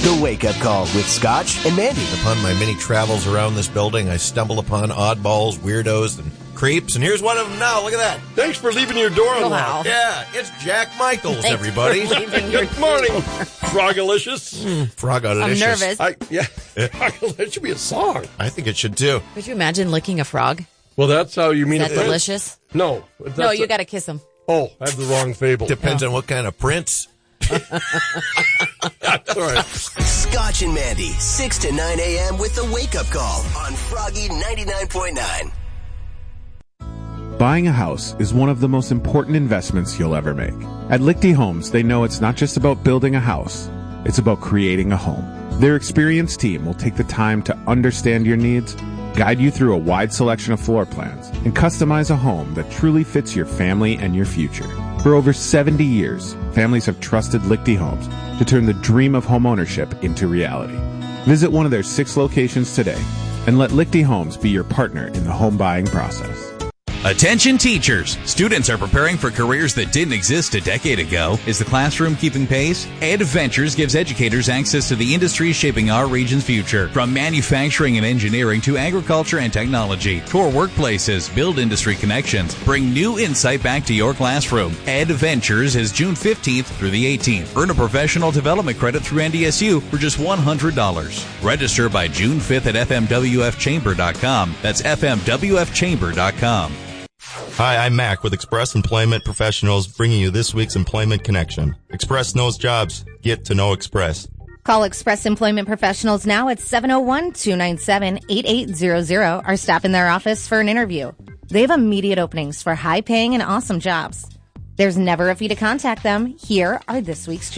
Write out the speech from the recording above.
The Wake Up Call with Scotch and Mandy. Upon my many travels around this building, I stumble upon oddballs, weirdos, and creeps, and here's one of them now. Look at that. Thanks for leaving your door unlocked. Yeah, it's Jack Michaels, everybody. Good morning, Frogalicious. Frogalicious. I'm nervous. That should be a song. I think it should, too. Could you imagine licking a frog? Well, that's how you mean Is it. that delicious? No. No, you got to kiss him. Oh, I have the wrong fable. Depends on what kind of prince. That's all right. Scotch and Mandy, 6 to 9 a.m. with The Wake Up Call on Froggy 99.9. Buying a house is one of the most important investments you'll ever make. At Lichty Homes, they know it's not just about building a house, it's about creating a home. Their experienced team will take the time to understand your needs, guide you through a wide selection of floor plans, and customize a home that truly fits your family and your future. For over 70 years, families have trusted Lichty Homes to turn the dream of homeownership into reality. Visit one of their 6 locations today and let Lichty Homes be your partner in the home buying process. Attention teachers! Students are preparing for careers that didn't exist a decade ago. Is the classroom keeping pace? EdVentures gives educators access to the industries shaping our region's future. From manufacturing and engineering to agriculture and technology. Tour workplaces, build industry connections. Bring new insight back to your classroom. EdVentures is June 15th through the 18th. Earn a professional development credit through NDSU for just $100. Register by June 5th at fmwfchamber.com. That's fmwfchamber.com. Hi, I'm Mac with Express Employment Professionals, bringing you this week's Employment Connection. Express knows jobs. Get to know Express. Call Express Employment Professionals now at 701-297-8800 or stop in their office for an interview. They have immediate openings for high-paying and awesome jobs. There's never a fee to contact them. Here are this week's